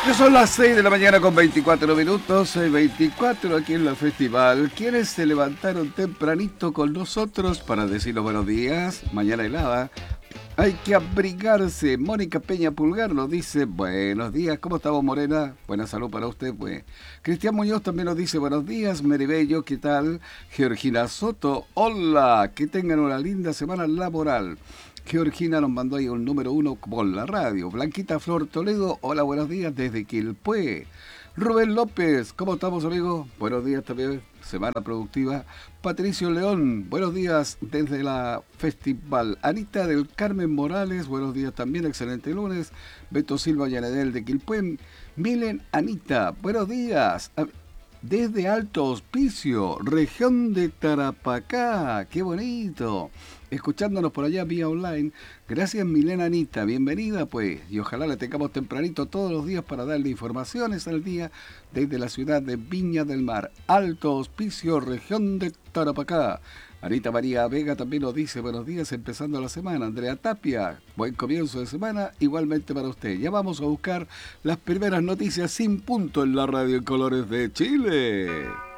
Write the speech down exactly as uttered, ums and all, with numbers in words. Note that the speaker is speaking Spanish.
Ya son las seis de la mañana con veinticuatro minutos, seis veinticuatro aquí en la festival. ¿Quiénes se levantaron tempranito con nosotros para decirnos buenos días? Mañana helada. Hay que abrigarse. Mónica Peña Pulgar nos dice buenos días. ¿Cómo estamos, Morena? Buena salud para usted, pues. Cristian Muñoz también nos dice buenos días. Meribello, ¿qué tal? Georgina Soto, hola. Que tengan una linda semana laboral. Georgina nos mandó ahí un número uno por la radio. Blanquita Flor Toledo, hola, buenos días desde Quilpué. Rubén López, ¿cómo estamos, amigos? Buenos días también, semana productiva. Patricio León, buenos días desde la festival. Anita del Carmen Morales, buenos días también, excelente lunes. Beto Silva Llanedel de Quilpué. Milen Anita, buenos días. Desde Alto Hospicio, región de Tarapacá, qué bonito. Escuchándonos por allá vía online. Gracias, Milena Anita, bienvenida pues. Y ojalá le tengamos tempranito todos los días para darle informaciones al día desde la ciudad de Viña del Mar. Alto Hospicio, región de Tarapacá. Anita María Vega también nos dice buenos días empezando la semana. Andrea Tapia, buen comienzo de semana, igualmente para usted. Ya vamos a buscar las primeras noticias sin punto en la radio en colores de Chile.